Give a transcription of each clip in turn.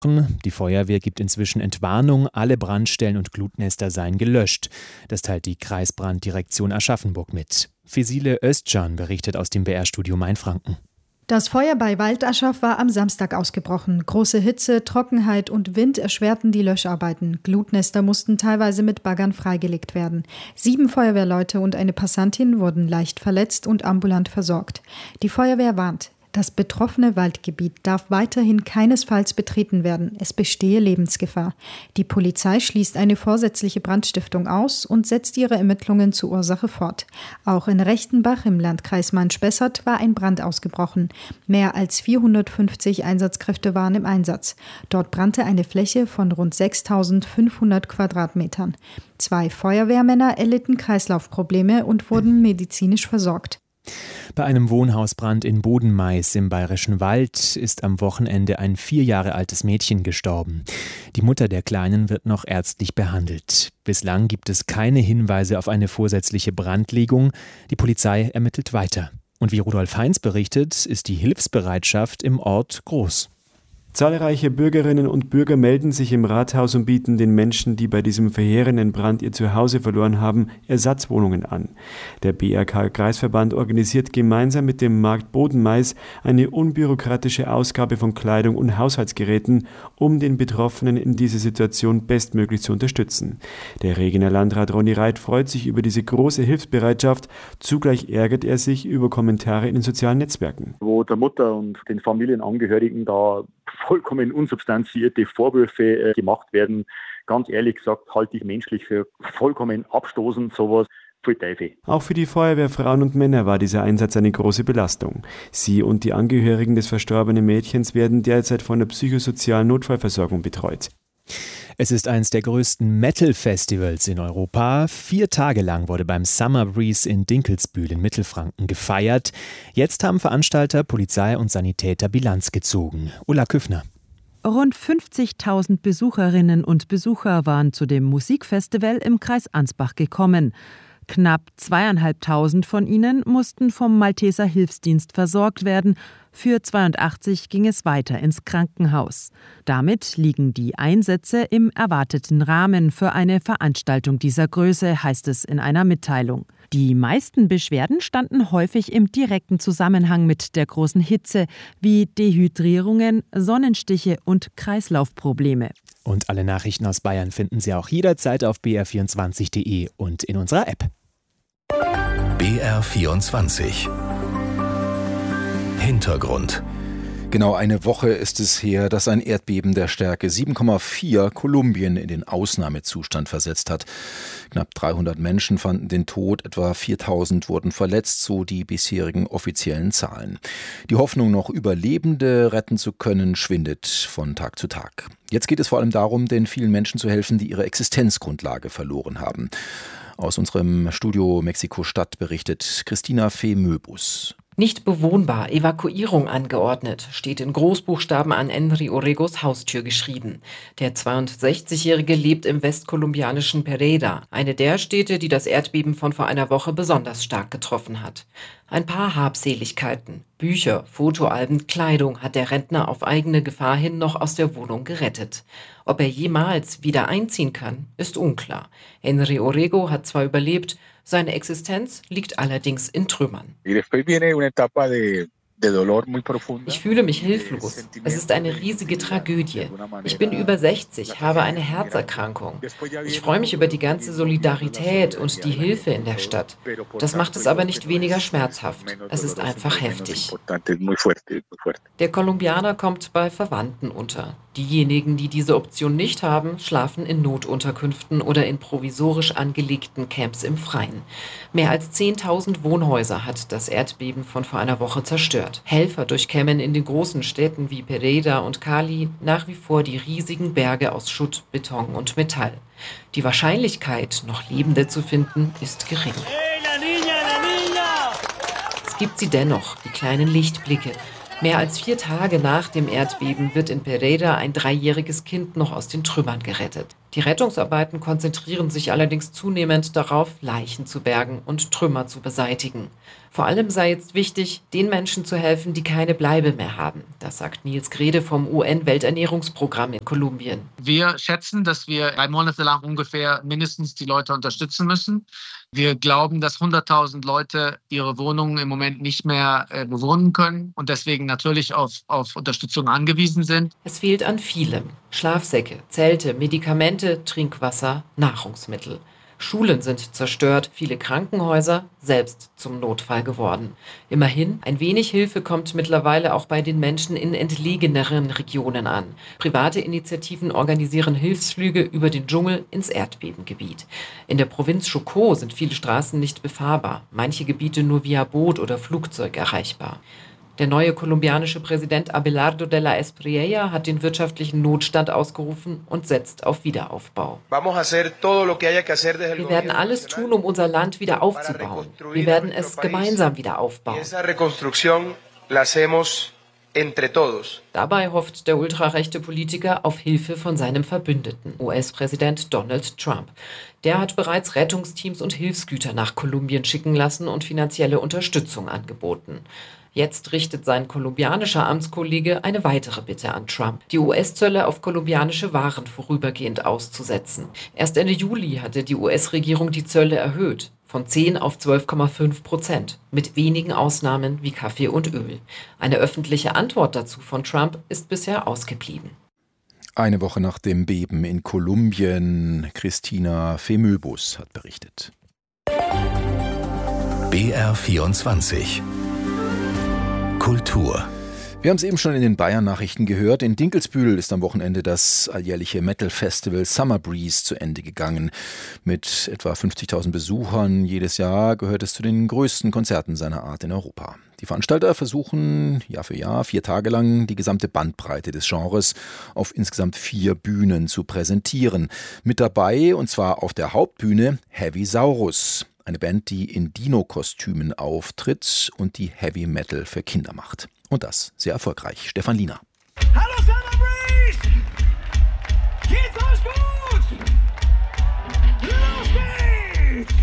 Die Feuerwehr gibt inzwischen Entwarnung, alle Brandstellen und Glutnester seien gelöscht. Das teilt die Kreisbranddirektion Aschaffenburg mit. Fesile Özcan berichtet aus dem BR-Studio Mainfranken. Das Feuer bei Waldaschaff war am Samstag ausgebrochen. Große Hitze, Trockenheit und Wind erschwerten die Löscharbeiten. Glutnester mussten teilweise mit Baggern freigelegt werden. 7 Feuerwehrleute und eine Passantin wurden leicht verletzt und ambulant versorgt. Die Feuerwehr warnt: Das betroffene Waldgebiet darf weiterhin keinesfalls betreten werden. Es bestehe Lebensgefahr. Die Polizei schließt eine vorsätzliche Brandstiftung aus und setzt ihre Ermittlungen zur Ursache fort. Auch in Rechtenbach im Landkreis Main-Spessart war ein Brand ausgebrochen. Mehr als 450 Einsatzkräfte waren im Einsatz. Dort brannte eine Fläche von rund 6.500 Quadratmetern. 2 Feuerwehrmänner erlitten Kreislaufprobleme und wurden medizinisch versorgt. Bei einem Wohnhausbrand in Bodenmais im Bayerischen Wald ist am Wochenende ein 4 Jahre altes Mädchen gestorben. Die Mutter der Kleinen wird noch ärztlich behandelt. Bislang gibt es keine Hinweise auf eine vorsätzliche Brandlegung. Die Polizei ermittelt weiter. Und wie Rudolf Heinz berichtet, ist die Hilfsbereitschaft im Ort groß. Zahlreiche Bürgerinnen und Bürger melden sich im Rathaus und bieten den Menschen, die bei diesem verheerenden Brand ihr Zuhause verloren haben, Ersatzwohnungen an. Der BRK-Kreisverband organisiert gemeinsam mit dem Markt Bodenmais eine unbürokratische Ausgabe von Kleidung und Haushaltsgeräten, um den Betroffenen in dieser Situation bestmöglich zu unterstützen. Der Regener Landrat Ronny Reit freut sich über diese große Hilfsbereitschaft, zugleich ärgert er sich über Kommentare in den sozialen Netzwerken. Wo der Mutter und den Familienangehörigen da vollkommen unsubstanzierte Vorwürfe gemacht werden. Ganz ehrlich gesagt, halte ich menschlich für vollkommen abstoßend sowas. Voll Teufel. Auch für die Feuerwehrfrauen und Männer war dieser Einsatz eine große Belastung. Sie und die Angehörigen des verstorbenen Mädchens werden derzeit von der psychosozialen Notfallversorgung betreut. Es ist eines der größten Metal-Festivals in Europa. 4 Tage lang wurde beim Summer Breeze in Dinkelsbühl in Mittelfranken gefeiert. Jetzt haben Veranstalter, Polizei und Sanitäter Bilanz gezogen. Ulla Küffner. Rund 50.000 Besucherinnen und Besucher waren zu dem Musikfestival im Kreis Ansbach gekommen. Knapp 2.500 von ihnen mussten vom Malteser Hilfsdienst versorgt werden. Für 82 ging es weiter ins Krankenhaus. Damit liegen die Einsätze im erwarteten Rahmen für eine Veranstaltung dieser Größe, heißt es in einer Mitteilung. Die meisten Beschwerden standen häufig im direkten Zusammenhang mit der großen Hitze, wie Dehydrierungen, Sonnenstiche und Kreislaufprobleme. Und alle Nachrichten aus Bayern finden Sie auch jederzeit auf br24.de und in unserer App. BR24 Hintergrund. Genau eine Woche ist es her, dass ein Erdbeben der Stärke 7,4 Kolumbien in den Ausnahmezustand versetzt hat. Knapp 300 Menschen fanden den Tod, etwa 4.000 wurden verletzt, so die bisherigen offiziellen Zahlen. Die Hoffnung, noch Überlebende retten zu können, schwindet von Tag zu Tag. Jetzt geht es vor allem darum, den vielen Menschen zu helfen, die ihre Existenzgrundlage verloren haben. Aus unserem Studio Mexiko-Stadt berichtet Christina Fee-Möbus. Nicht bewohnbar, Evakuierung angeordnet, steht in Großbuchstaben an Henry Orregos Haustür geschrieben. Der 62-Jährige lebt im westkolumbianischen Pereira, eine der Städte, die das Erdbeben von vor einer Woche besonders stark getroffen hat. Ein paar Habseligkeiten, Bücher, Fotoalben, Kleidung hat der Rentner auf eigene Gefahr hin noch aus der Wohnung gerettet. Ob er jemals wieder einziehen kann, ist unklar. Henry Orrego hat zwar überlebt, seine Existenz liegt allerdings in Trümmern. Ich fühle mich hilflos. Es ist eine riesige Tragödie. Ich bin über 60, habe eine Herzerkrankung. Ich freue mich über die ganze Solidarität und die Hilfe in der Stadt. Das macht es aber nicht weniger schmerzhaft. Es ist einfach heftig. Der Kolumbianer kommt bei Verwandten unter. Diejenigen, die diese Option nicht haben, schlafen in Notunterkünften oder in provisorisch angelegten Camps im Freien. Mehr als 10.000 Wohnhäuser hat das Erdbeben von vor einer Woche zerstört. Helfer durchkämmen in den großen Städten wie Pereira und Cali nach wie vor die riesigen Berge aus Schutt, Beton und Metall. Die Wahrscheinlichkeit, noch Lebende zu finden, ist gering. Es gibt sie dennoch, die kleinen Lichtblicke. Mehr als 4 Tage nach dem Erdbeben wird in Pereira ein 3-jähriges Kind noch aus den Trümmern gerettet. Die Rettungsarbeiten konzentrieren sich allerdings zunehmend darauf, Leichen zu bergen und Trümmer zu beseitigen. Vor allem sei jetzt wichtig, den Menschen zu helfen, die keine Bleibe mehr haben. Das sagt Nils Grede vom UN-Welternährungsprogramm in Kolumbien. Wir schätzen, dass wir 3 Monate lang ungefähr mindestens die Leute unterstützen müssen. Wir glauben, dass 100.000 Leute ihre Wohnungen im Moment nicht mehr bewohnen können und deswegen natürlich auf Unterstützung angewiesen sind. Es fehlt an vielem. Schlafsäcke, Zelte, Medikamente, Trinkwasser, Nahrungsmittel. Schulen sind zerstört, viele Krankenhäuser selbst zum Notfall geworden. Immerhin, ein wenig Hilfe kommt mittlerweile auch bei den Menschen in entlegeneren Regionen an. Private Initiativen organisieren Hilfsflüge über den Dschungel ins Erdbebengebiet. In der Provinz Chocó sind viele Straßen nicht befahrbar, manche Gebiete nur via Boot oder Flugzeug erreichbar. Der neue kolumbianische Präsident Abelardo de la Espriella hat den wirtschaftlichen Notstand ausgerufen und setzt auf Wiederaufbau. Wir werden alles tun, um unser Land wieder aufzubauen. Wir werden es gemeinsam wieder aufbauen. Dabei hofft der ultrarechte Politiker auf Hilfe von seinem Verbündeten, US-Präsident Donald Trump. Der hat bereits Rettungsteams und Hilfsgüter nach Kolumbien schicken lassen und finanzielle Unterstützung angeboten. Jetzt richtet sein kolumbianischer Amtskollege eine weitere Bitte an Trump, die US-Zölle auf kolumbianische Waren vorübergehend auszusetzen. Erst Ende Juli hatte die US-Regierung die Zölle erhöht, von 10 auf 12,5%, mit wenigen Ausnahmen wie Kaffee und Öl. Eine öffentliche Antwort dazu von Trump ist bisher ausgeblieben. Eine Woche nach dem Beben in Kolumbien, Christina Femöbus hat berichtet. BR24 Kultur. Wir haben es eben schon in den Bayern-Nachrichten gehört. In Dinkelsbühl ist am Wochenende das alljährliche Metal-Festival Summer Breeze zu Ende gegangen. Mit etwa 50.000 Besuchern jedes Jahr gehört es zu den größten Konzerten seiner Art in Europa. Die Veranstalter versuchen Jahr für Jahr 4 Tage lang die gesamte Bandbreite des Genres auf insgesamt 4 Bühnen zu präsentieren. Mit dabei, und zwar auf der Hauptbühne, Heavy Saurus. Eine Band, die in Dino-Kostümen auftritt und die Heavy Metal für Kinder macht. Und das sehr erfolgreich. Stefan Liener. Hallo Summer Breeze! Geht's euch gut? Los geht's!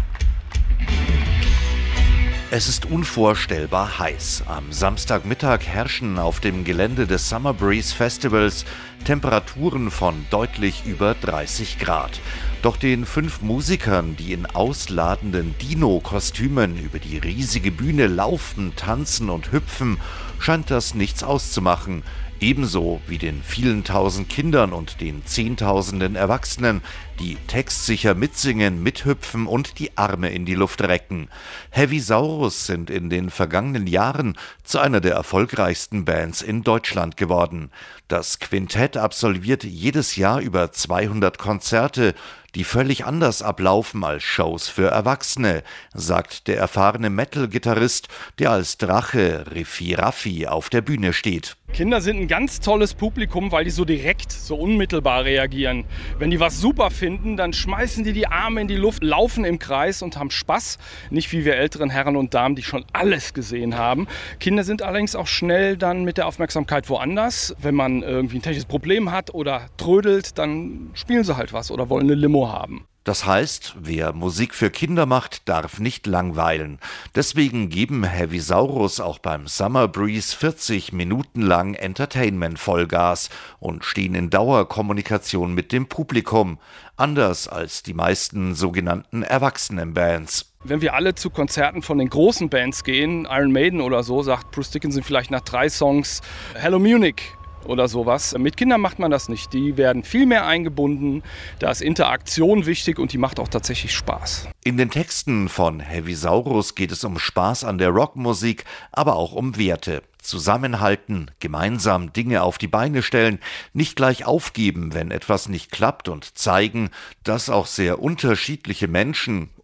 Es ist unvorstellbar heiß. Am Samstagmittag herrschen auf dem Gelände des Summer Breeze Festivals Temperaturen von deutlich über 30 Grad. Doch den 5 Musikern, die in ausladenden Dino-Kostümen über die riesige Bühne laufen, tanzen und hüpfen, scheint das nichts auszumachen. Ebenso wie den vielen tausend Kindern und den Zehntausenden Erwachsenen, die textsicher mitsingen, mithüpfen und die Arme in die Luft recken. Heavy Saurus sind in den vergangenen Jahren zu einer der erfolgreichsten Bands in Deutschland geworden. Das Quintett absolviert jedes Jahr über 200 Konzerte, die völlig anders ablaufen als Shows für Erwachsene, sagt der erfahrene Metal-Gitarrist, der als Drache Riffi Raffi auf der Bühne steht. Kinder sind ein ganz tolles Publikum, weil die so direkt, so unmittelbar reagieren. Wenn die was super finden, dann schmeißen die Arme in die Luft, laufen im Kreis und haben Spaß. Nicht wie wir älteren Herren und Damen, die schon alles gesehen haben. Kinder sind allerdings auch schnell dann mit der Aufmerksamkeit woanders. Wenn man irgendwie ein technisches Problem hat oder trödelt, dann spielen sie halt was oder wollen eine Limo haben. Das heißt, wer Musik für Kinder macht, darf nicht langweilen. Deswegen geben Heavy Saurus auch beim Summer Breeze 40 Minuten lang Entertainment-Vollgas und stehen in Dauerkommunikation mit dem Publikum. Anders als die meisten sogenannten Erwachsenenbands. Wenn wir alle zu Konzerten von den großen Bands gehen, Iron Maiden oder so, sagt Bruce Dickinson vielleicht nach 3 Songs Hello Munich oder sowas. Mit Kindern macht man das nicht. Die werden viel mehr eingebunden, da ist Interaktion wichtig und die macht auch tatsächlich Spaß. In den Texten von Heavy Saurus geht es um Spaß an der Rockmusik, aber auch um Werte. Zusammenhalten, gemeinsam Dinge auf die Beine stellen, nicht gleich aufgeben, wenn etwas nicht klappt und zeigen, dass auch sehr unterschiedliche Menschen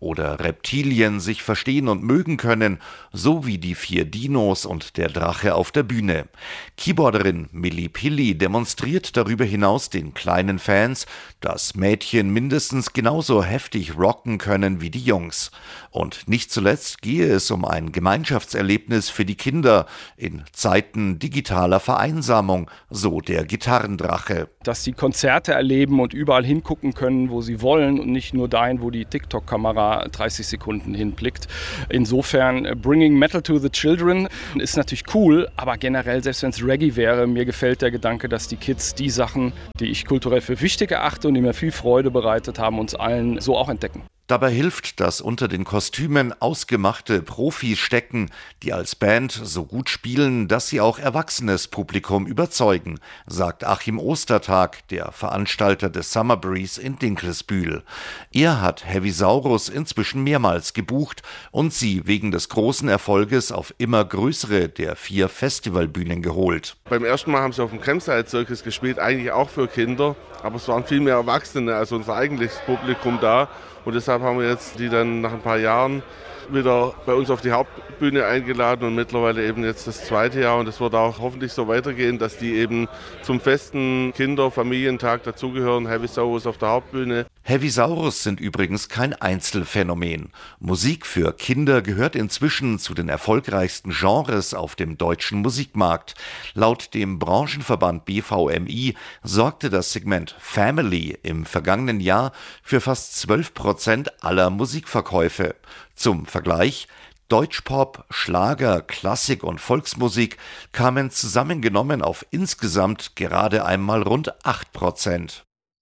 oder Reptilien sich verstehen und mögen können, so wie die 4 Dinos und der Drache auf der Bühne. Keyboarderin Milli Pilli demonstriert darüber hinaus den kleinen Fans, dass Mädchen mindestens genauso heftig rocken können wie die Jungs. Und nicht zuletzt gehe es um ein Gemeinschaftserlebnis für die Kinder in Zeiten digitaler Vereinsamung, so der Gitarrendrache. Dass sie Konzerte erleben und überall hingucken können, wo sie wollen und nicht nur dahin, wo die TikTok-Kamera 30 Sekunden hinblickt. Insofern, Bringing Metal to the Children ist natürlich cool, aber generell, selbst wenn es Reggae wäre, mir gefällt der Gedanke, dass die Kids die Sachen, die ich kulturell für wichtig erachte und die mir viel Freude bereitet haben, uns allen so auch entdecken. Dabei hilft, dass unter den Kostümen ausgemachte Profis stecken, die als Band so gut spielen, dass sie auch erwachsenes Publikum überzeugen, sagt Achim Ostertag, der Veranstalter des Summer Breeze in Dinkelsbühl. Er hat Heavisaurus inzwischen mehrmals gebucht und sie wegen des großen Erfolges auf immer größere der 4 Festivalbühnen geholt. Beim ersten Mal haben sie auf dem Kremside Circus gespielt, eigentlich auch für Kinder, aber es waren viel mehr Erwachsene als unser eigentliches Publikum da. Und deshalb haben wir jetzt die dann nach ein paar Jahren wieder bei uns auf die Hauptbühne eingeladen und mittlerweile eben jetzt das 2. Jahr. Und es wird auch hoffentlich so weitergehen, dass die eben zum festen Kinder-Familientag dazugehören. Heavisaurus auf der Hauptbühne. Heavisaurus sind übrigens kein Einzelfenomen. Musik für Kinder gehört inzwischen zu den erfolgreichsten Genres auf dem deutschen Musikmarkt. Laut dem Branchenverband BVMI sorgte das Segment Family im vergangenen Jahr für fast 12% aller Musikverkäufe. Zum Vergleich: Deutschpop, Schlager, Klassik und Volksmusik kamen zusammengenommen auf insgesamt gerade einmal rund 8%.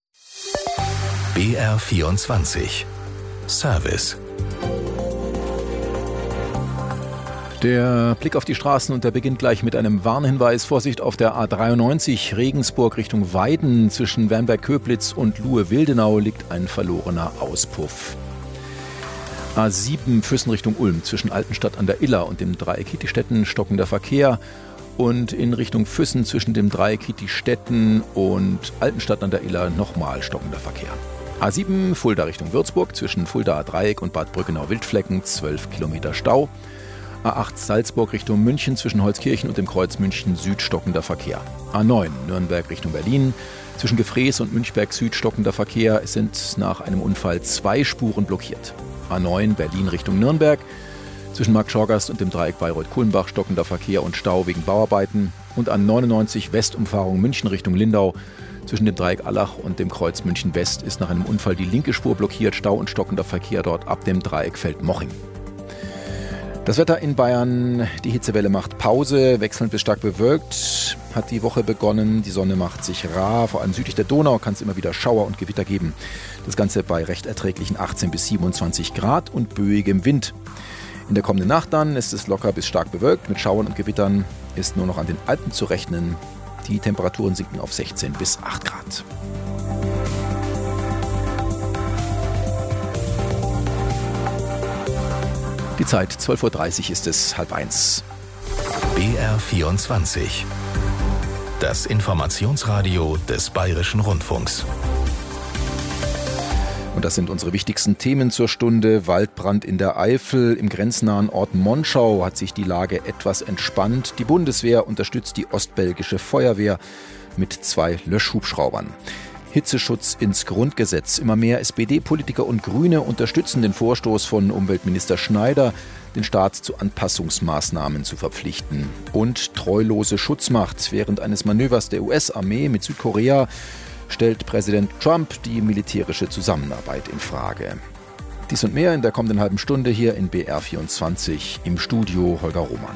BR24 Service. Der Blick auf die Straßen und der beginnt gleich mit einem Warnhinweis. Vorsicht auf der A93 Regensburg Richtung Weiden. Zwischen Wernberg-Köblitz und Luhe-Wildenau liegt ein verlorener Auspuff. A7 Füssen Richtung Ulm. Zwischen Altenstadt an der Iller und dem Dreieck Kietistetten stockender Verkehr. Und in Richtung Füssen zwischen dem Dreieck Kietistetten und Altenstadt an der Iller nochmal stockender Verkehr. A7 Fulda Richtung Würzburg. Zwischen Fuldaer Dreieck und Bad Brückenau-Wildflecken 12 Kilometer Stau. A8 Salzburg Richtung München zwischen Holzkirchen und dem Kreuz München Süd stockender Verkehr. A9 Nürnberg Richtung Berlin. Zwischen Gefrees und Münchberg Süd stockender Verkehr. Es sind nach einem Unfall 2 Spuren blockiert. A9 Berlin Richtung Nürnberg. Zwischen Marktschorgast und dem Dreieck Bayreuth-Kulmbach stockender Verkehr und Stau wegen Bauarbeiten. Und A99 Westumfahrung München Richtung Lindau. Zwischen dem Dreieck Allach und dem Kreuz München West ist nach einem Unfall die linke Spur blockiert. Stau und stockender Verkehr dort ab dem Dreieck Feldmoching. Das Wetter in Bayern, die Hitzewelle macht Pause, wechselnd bis stark bewölkt hat die Woche begonnen. Die Sonne macht sich rar, vor allem südlich der Donau kann es immer wieder Schauer und Gewitter geben. Das Ganze bei recht erträglichen 18 bis 27 Grad und böigem Wind. In der kommenden Nacht dann ist es locker bis stark bewölkt. Mit Schauern und Gewittern ist nur noch an den Alpen zu rechnen. Die Temperaturen sinken auf 16 bis 8 Grad. Die Zeit 12.30 Uhr ist es, 12:30. BR24. Das Informationsradio des Bayerischen Rundfunks. Und das sind unsere wichtigsten Themen zur Stunde. Waldbrand in der Eifel. Im grenznahen Ort Monschau hat sich die Lage etwas entspannt. Die Bundeswehr unterstützt die ostbelgische Feuerwehr mit 2 Löschhubschraubern. Hitzeschutz ins Grundgesetz. Immer mehr SPD-Politiker und Grüne unterstützen den Vorstoß von Umweltminister Schneider, den Staat zu Anpassungsmaßnahmen zu verpflichten. Und treulose Schutzmacht. Während eines Manövers der US-Armee mit Südkorea stellt Präsident Trump die militärische Zusammenarbeit in Frage. Dies und mehr in der kommenden halben Stunde hier in BR24 im Studio Holger Roman.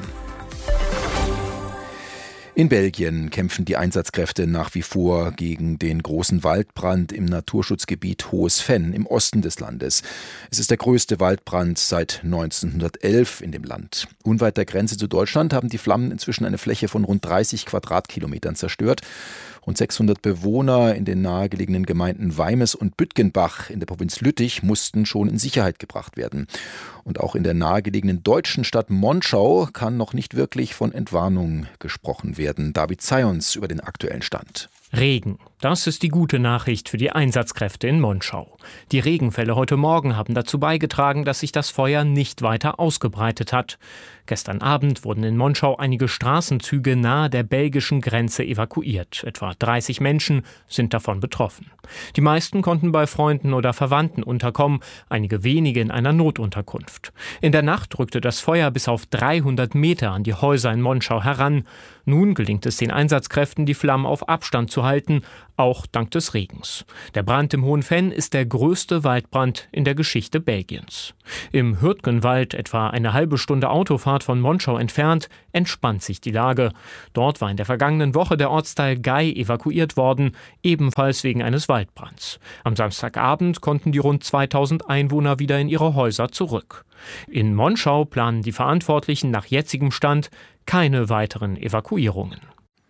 In Belgien kämpfen die Einsatzkräfte nach wie vor gegen den großen Waldbrand im Naturschutzgebiet Hohes Venn im Osten des Landes. Es ist der größte Waldbrand seit 1911 in dem Land. Unweit der Grenze zu Deutschland haben die Flammen inzwischen eine Fläche von rund 30 Quadratkilometern zerstört. Rund 600 Bewohner in den nahegelegenen Gemeinden Weimes und Büttgenbach in der Provinz Lüttich mussten schon in Sicherheit gebracht werden. Und auch in der nahegelegenen deutschen Stadt Monschau kann noch nicht wirklich von Entwarnung gesprochen werden. David Zayons über den aktuellen Stand. Regen. Das ist die gute Nachricht für die Einsatzkräfte in Monschau. Die Regenfälle heute Morgen haben dazu beigetragen, dass sich das Feuer nicht weiter ausgebreitet hat. Gestern Abend wurden in Monschau einige Straßenzüge nahe der belgischen Grenze evakuiert. Etwa 30 Menschen sind davon betroffen. Die meisten konnten bei Freunden oder Verwandten unterkommen, einige wenige in einer Notunterkunft. In der Nacht rückte das Feuer bis auf 300 Meter an die Häuser in Monschau heran. Nun gelingt es den Einsatzkräften, die Flammen auf Abstand zu halten, auch dank des Regens. Der Brand im Hohen Venn ist der größte Waldbrand in der Geschichte Belgiens. Im Hürtgenwald, etwa eine halbe Stunde Autofahrt von Monschau entfernt, entspannt sich die Lage. Dort war in der vergangenen Woche der Ortsteil Gay evakuiert worden, ebenfalls wegen eines Waldbrands. Am Samstagabend konnten die rund 2000 Einwohner wieder in ihre Häuser zurück. In Monschau planen die Verantwortlichen nach jetzigem Stand keine weiteren Evakuierungen.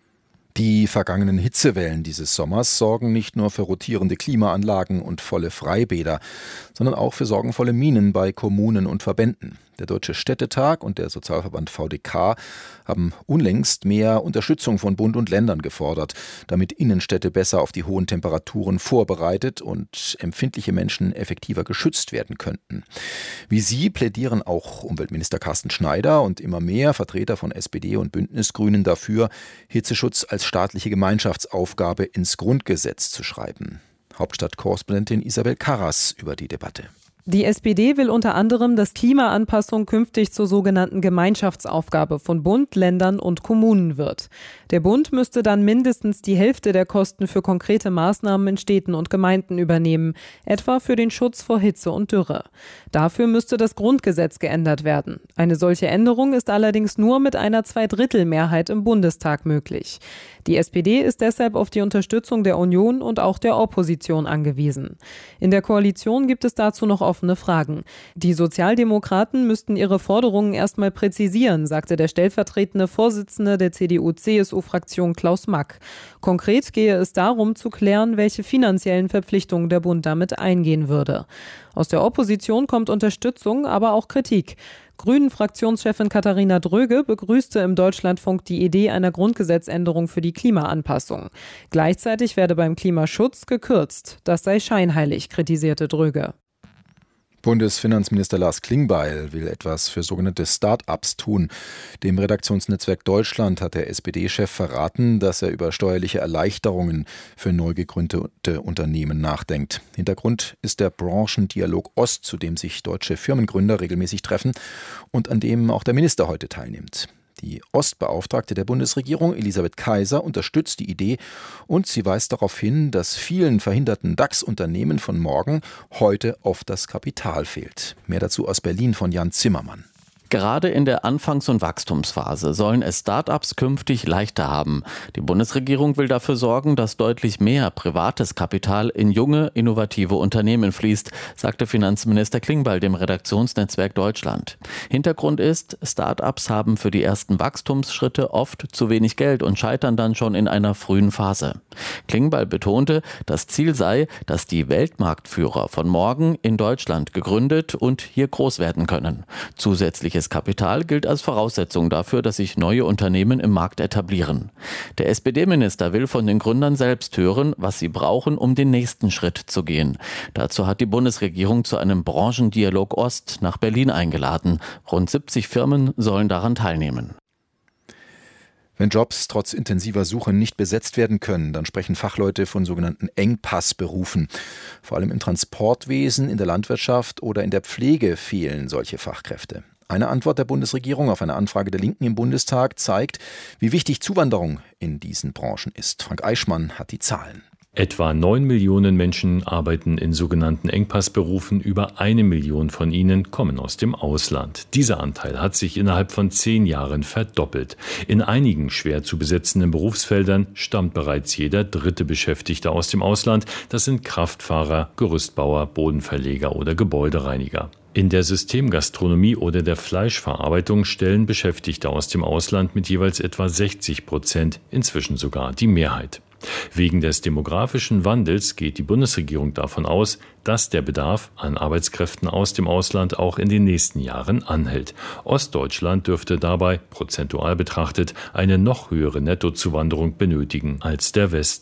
Die vergangenen Hitzewellen dieses Sommers sorgen nicht nur für rotierende Klimaanlagen und volle Freibäder, sondern auch für sorgenvolle Mienen bei Kommunen und Verbänden. Der Deutsche Städtetag und der Sozialverband VDK haben unlängst mehr Unterstützung von Bund und Ländern gefordert, damit Innenstädte besser auf die hohen Temperaturen vorbereitet und empfindliche Menschen effektiver geschützt werden könnten. Wie sie plädieren auch Umweltminister Carsten Schneider und immer mehr Vertreter von SPD und Bündnisgrünen dafür, Hitzeschutz als staatliche Gemeinschaftsaufgabe ins Grundgesetz zu schreiben. Hauptstadtkorrespondentin Isabel Karras über die Debatte. Die SPD will unter anderem, dass Klimaanpassung künftig zur sogenannten Gemeinschaftsaufgabe von Bund, Ländern und Kommunen wird. Der Bund müsste dann mindestens die Hälfte der Kosten für konkrete Maßnahmen in Städten und Gemeinden übernehmen, etwa für den Schutz vor Hitze und Dürre. Dafür müsste das Grundgesetz geändert werden. Eine solche Änderung ist allerdings nur mit einer Zweidrittelmehrheit im Bundestag möglich. Die SPD ist deshalb auf die Unterstützung der Union und auch der Opposition angewiesen. In der Koalition gibt es dazu noch offene Fragen. Die Sozialdemokraten müssten ihre Forderungen erstmal präzisieren, sagte der stellvertretende Vorsitzende der CDU-CSU-Fraktion Klaus Mack. Konkret gehe es darum, zu klären, welche finanziellen Verpflichtungen der Bund damit eingehen würde. Aus der Opposition kommt Unterstützung, aber auch Kritik. Grünen-Fraktionschefin Katharina Dröge begrüßte im Deutschlandfunk die Idee einer Grundgesetzänderung für die Klimaanpassung. Gleichzeitig werde beim Klimaschutz gekürzt. Das sei scheinheilig, kritisierte Dröge. Bundesfinanzminister Lars Klingbeil will etwas für sogenannte Start-ups tun. Dem Redaktionsnetzwerk Deutschland hat der SPD-Chef verraten, dass er über steuerliche Erleichterungen für neu gegründete Unternehmen nachdenkt. Hintergrund ist der Branchendialog Ost, zu dem sich deutsche Firmengründer regelmäßig treffen und an dem auch der Minister heute teilnimmt. Die Ostbeauftragte der Bundesregierung, Elisabeth Kaiser, unterstützt die Idee und sie weist darauf hin, dass vielen verhinderten DAX-Unternehmen von morgen heute oft das Kapital fehlt. Mehr dazu aus Berlin von Jan Zimmermann. Gerade in der Anfangs- und Wachstumsphase sollen es Start-ups künftig leichter haben. Die Bundesregierung will dafür sorgen, dass deutlich mehr privates Kapital in junge, innovative Unternehmen fließt, sagte Finanzminister Klingbeil dem Redaktionsnetzwerk Deutschland. Hintergrund ist, Start-ups haben für die ersten Wachstumsschritte oft zu wenig Geld und scheitern dann schon in einer frühen Phase. Klingbeil betonte, das Ziel sei, dass die Weltmarktführer von morgen in Deutschland gegründet und hier groß werden können. Zusätzliches Kapital gilt als Voraussetzung dafür, dass sich neue Unternehmen im Markt etablieren. Der SPD-Minister will von den Gründern selbst hören, was sie brauchen, um den nächsten Schritt zu gehen. Dazu hat die Bundesregierung zu einem Branchendialog Ost nach Berlin eingeladen. Rund 70 Firmen sollen daran teilnehmen. Wenn Jobs trotz intensiver Suche nicht besetzt werden können, dann sprechen Fachleute von sogenannten Engpassberufen. Vor allem im Transportwesen, in der Landwirtschaft oder in der Pflege fehlen solche Fachkräfte. Eine Antwort der Bundesregierung auf eine Anfrage der Linken im Bundestag zeigt, wie wichtig Zuwanderung in diesen Branchen ist. Frank Eichmann hat die Zahlen. Etwa 9 Millionen Menschen arbeiten in sogenannten Engpassberufen, über 1 Million von ihnen kommen aus dem Ausland. Dieser Anteil hat sich innerhalb von 10 Jahren verdoppelt. In einigen schwer zu besetzenden Berufsfeldern stammt bereits jeder dritte Beschäftigte aus dem Ausland. Das sind Kraftfahrer, Gerüstbauer, Bodenverleger oder Gebäudereiniger. In der Systemgastronomie oder der Fleischverarbeitung stellen Beschäftigte aus dem Ausland mit jeweils etwa 60%, inzwischen sogar die Mehrheit. Wegen des demografischen Wandels geht die Bundesregierung davon aus, dass der Bedarf an Arbeitskräften aus dem Ausland auch in den nächsten Jahren anhält. Ostdeutschland dürfte dabei, prozentual betrachtet, eine noch höhere Nettozuwanderung benötigen als der Westen.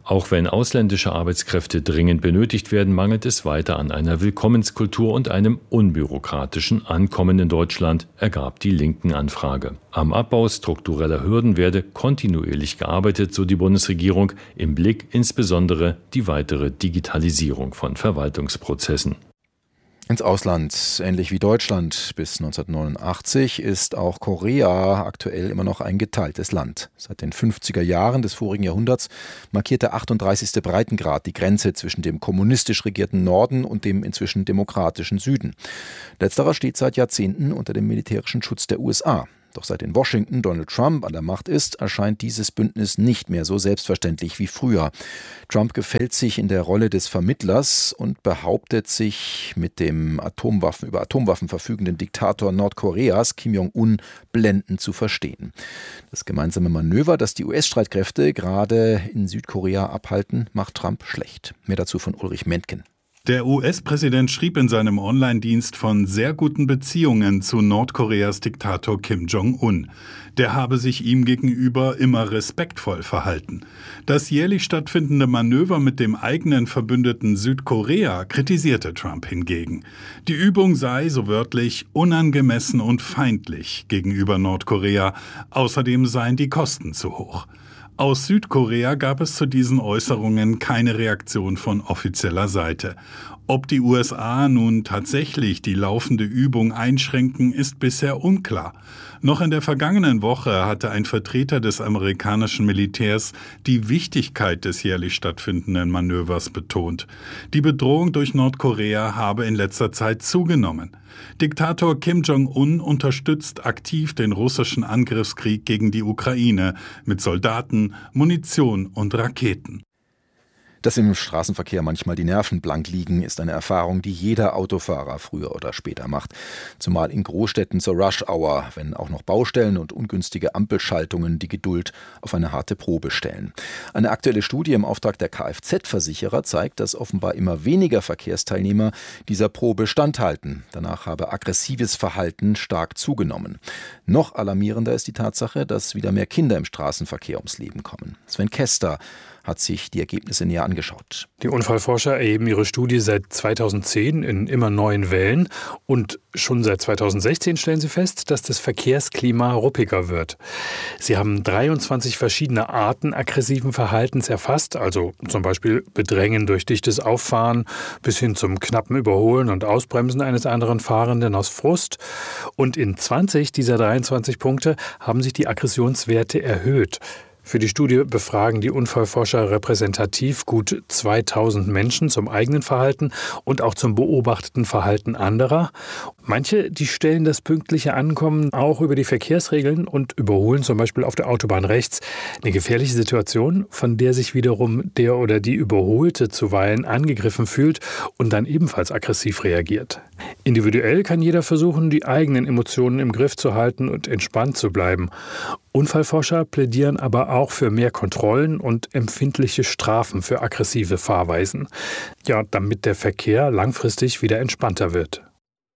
Auch wenn ausländische Arbeitskräfte dringend benötigt werden, mangelt es weiter an einer Willkommenskultur und einem unbürokratischen Ankommen in Deutschland, ergab die Linken-Anfrage. Am Abbau struktureller Hürden werde kontinuierlich gearbeitet, so die Bundesregierung, im Blick insbesondere die weitere Digitalisierung von Verwaltungsprozessen. Ins Ausland, ähnlich wie Deutschland bis 1989, ist auch Korea aktuell immer noch ein geteiltes Land. Seit den 50er Jahren des vorigen Jahrhunderts markiert der 38. Breitengrad die Grenze zwischen dem kommunistisch regierten Norden und dem inzwischen demokratischen Süden. Letzterer steht seit Jahrzehnten unter dem militärischen Schutz der USA. Doch seit in Washington Donald Trump an der Macht ist, erscheint dieses Bündnis nicht mehr so selbstverständlich wie früher. Trump gefällt sich in der Rolle des Vermittlers und behauptet sich mit dem über Atomwaffen verfügenden Diktator Nordkoreas Kim Jong-un blendend zu verstehen. Das gemeinsame Manöver, das die US-Streitkräfte gerade in Südkorea abhalten, macht Trump schlecht. Mehr dazu von Ulrich Mentgen. Der US-Präsident schrieb in seinem Online-Dienst von sehr guten Beziehungen zu Nordkoreas Diktator Kim Jong-un. Der habe sich ihm gegenüber immer respektvoll verhalten. Das jährlich stattfindende Manöver mit dem eigenen Verbündeten Südkorea kritisierte Trump hingegen. Die Übung sei, so wörtlich, unangemessen und feindlich gegenüber Nordkorea. Außerdem seien die Kosten zu hoch. Aus Südkorea gab es zu diesen Äußerungen keine Reaktion von offizieller Seite. Ob die USA nun tatsächlich die laufende Übung einschränken, ist bisher unklar. Noch in der vergangenen Woche hatte ein Vertreter des amerikanischen Militärs die Wichtigkeit des jährlich stattfindenden Manövers betont. Die Bedrohung durch Nordkorea habe in letzter Zeit zugenommen. Diktator Kim Jong-un unterstützt aktiv den russischen Angriffskrieg gegen die Ukraine mit Soldaten, Munition und Raketen. Dass im Straßenverkehr manchmal die Nerven blank liegen, ist eine Erfahrung, die jeder Autofahrer früher oder später macht. Zumal in Großstädten zur Rush-Hour, wenn auch noch Baustellen und ungünstige Ampelschaltungen die Geduld auf eine harte Probe stellen. Eine aktuelle Studie im Auftrag der Kfz-Versicherer zeigt, dass offenbar immer weniger Verkehrsteilnehmer dieser Probe standhalten. Danach habe aggressives Verhalten stark zugenommen. Noch alarmierender ist die Tatsache, dass wieder mehr Kinder im Straßenverkehr ums Leben kommen. Sven Kester hat sich die Ergebnisse näher angeschaut. Die Unfallforscher erheben ihre Studie seit 2010 in immer neuen Wellen und schon seit 2016 stellen sie fest, dass das Verkehrsklima ruppiger wird. Sie haben 23 verschiedene Arten aggressiven Verhaltens erfasst, also zum Beispiel Bedrängen durch dichtes Auffahren bis hin zum knappen Überholen und Ausbremsen eines anderen Fahrenden aus Frust. Und in 20 dieser 23 Punkte haben sich die Aggressionswerte erhöht. Für die Studie befragen die Unfallforscher repräsentativ gut 2000 Menschen zum eigenen Verhalten und auch zum beobachteten Verhalten anderer. Manche, die stellen das pünktliche Ankommen auch über die Verkehrsregeln und überholen zum Beispiel auf der Autobahn rechts. Eine gefährliche Situation, von der sich wiederum der oder die Überholte zuweilen angegriffen fühlt und dann ebenfalls aggressiv reagiert. Individuell kann jeder versuchen, die eigenen Emotionen im Griff zu halten und entspannt zu bleiben. Unfallforscher plädieren aber auch für mehr Kontrollen und empfindliche Strafen für aggressive Fahrweisen. Ja, damit der Verkehr langfristig wieder entspannter wird.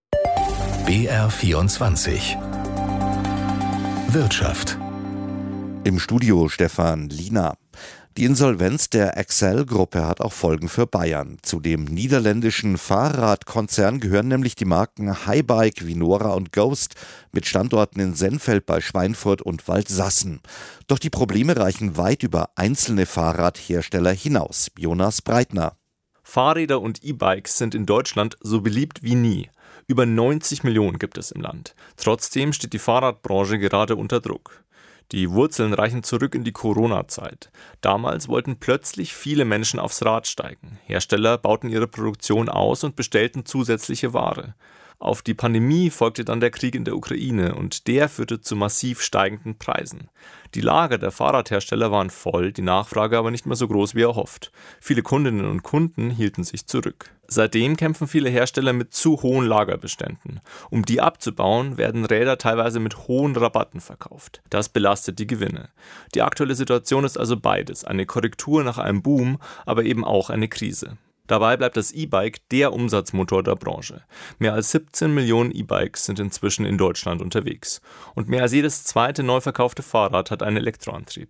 BR24 Wirtschaft. Im Studio Stefan Liener. Die Insolvenz der Accel-Gruppe hat auch Folgen für Bayern. Zu dem niederländischen Fahrradkonzern gehören nämlich die Marken Highbike, Vinora und Ghost mit Standorten in Sennfeld bei Schweinfurt und Waldsassen. Doch die Probleme reichen weit über einzelne Fahrradhersteller hinaus. Jonas Breitner. Fahrräder und E-Bikes sind in Deutschland so beliebt wie nie. Über 90 Millionen gibt es im Land. Trotzdem steht die Fahrradbranche gerade unter Druck. Die Wurzeln reichen zurück in die Corona-Zeit. Damals wollten plötzlich viele Menschen aufs Rad steigen. Hersteller bauten ihre Produktion aus und bestellten zusätzliche Ware. Auf die Pandemie folgte dann der Krieg in der Ukraine und der führte zu massiv steigenden Preisen. Die Lager der Fahrradhersteller waren voll, die Nachfrage aber nicht mehr so groß wie erhofft. Viele Kundinnen und Kunden hielten sich zurück. Seitdem kämpfen viele Hersteller mit zu hohen Lagerbeständen. Um die abzubauen, werden Räder teilweise mit hohen Rabatten verkauft. Das belastet die Gewinne. Die aktuelle Situation ist also beides, eine Korrektur nach einem Boom, aber eben auch eine Krise. Dabei bleibt das E-Bike der Umsatzmotor der Branche. Mehr als 17 Millionen E-Bikes sind inzwischen in Deutschland unterwegs. Und mehr als jedes zweite neu verkaufte Fahrrad hat einen Elektroantrieb.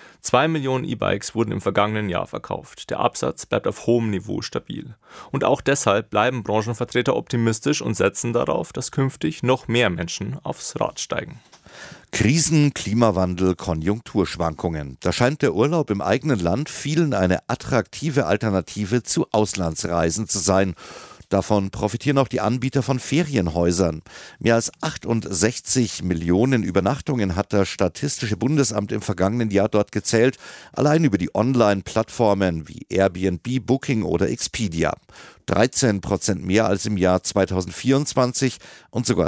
2 Millionen E-Bikes wurden im vergangenen Jahr verkauft. Der Absatz bleibt auf hohem Niveau stabil. Und auch deshalb bleiben Branchenvertreter optimistisch und setzen darauf, dass künftig noch mehr Menschen aufs Rad steigen. Krisen, Klimawandel, Konjunkturschwankungen. Da scheint der Urlaub im eigenen Land vielen eine attraktive Alternative zu Auslandsreisen zu sein. Davon profitieren auch die Anbieter von Ferienhäusern. Mehr als 68 Millionen Übernachtungen hat das Statistische Bundesamt im vergangenen Jahr dort gezählt, allein über die Online-Plattformen wie Airbnb, Booking oder Expedia. 13% mehr als im Jahr 2024 und sogar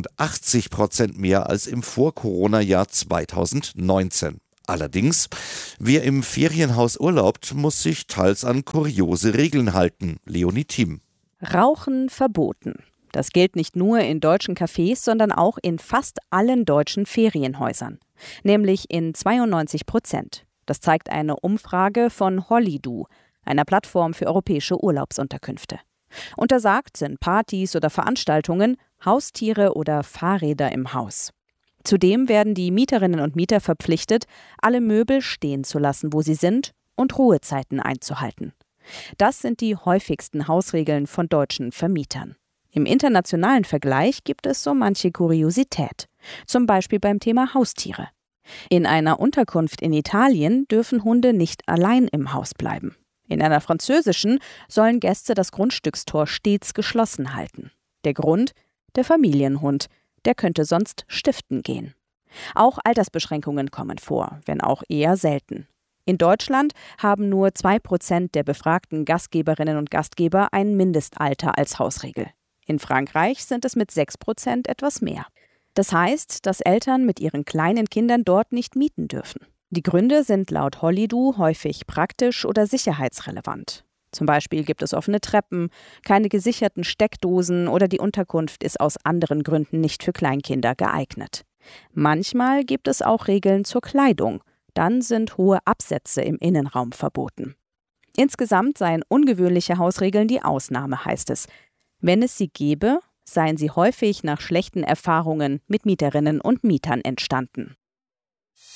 83% mehr als im Vor-Corona-Jahr 2019. Allerdings, wer im Ferienhaus urlaubt, muss sich teils an kuriose Regeln halten. Leonie Thiem. Rauchen verboten. Das gilt nicht nur in deutschen Cafés, sondern auch in fast allen deutschen Ferienhäusern. Nämlich in 92%. Das zeigt eine Umfrage von Holidu, einer Plattform für europäische Urlaubsunterkünfte. Untersagt sind Partys oder Veranstaltungen, Haustiere oder Fahrräder im Haus. Zudem werden die Mieterinnen und Mieter verpflichtet, alle Möbel stehen zu lassen, wo sie sind, und Ruhezeiten einzuhalten. Das sind die häufigsten Hausregeln von deutschen Vermietern. Im internationalen Vergleich gibt es so manche Kuriosität, zum Beispiel beim Thema Haustiere. In einer Unterkunft in Italien dürfen Hunde nicht allein im Haus bleiben. In einer französischen sollen Gäste das Grundstückstor stets geschlossen halten. Der Grund? Der Familienhund, der könnte sonst stiften gehen. Auch Altersbeschränkungen kommen vor, wenn auch eher selten. In Deutschland haben nur 2% der befragten Gastgeberinnen und Gastgeber ein Mindestalter als Hausregel. In Frankreich sind es mit 6% etwas mehr. Das heißt, dass Eltern mit ihren kleinen Kindern dort nicht mieten dürfen. Die Gründe sind laut Holidu häufig praktisch oder sicherheitsrelevant. Zum Beispiel gibt es offene Treppen, keine gesicherten Steckdosen oder die Unterkunft ist aus anderen Gründen nicht für Kleinkinder geeignet. Manchmal gibt es auch Regeln zur Kleidung. Dann sind hohe Absätze im Innenraum verboten. Insgesamt seien ungewöhnliche Hausregeln die Ausnahme, heißt es. Wenn es sie gäbe, seien sie häufig nach schlechten Erfahrungen mit Mieterinnen und Mietern entstanden.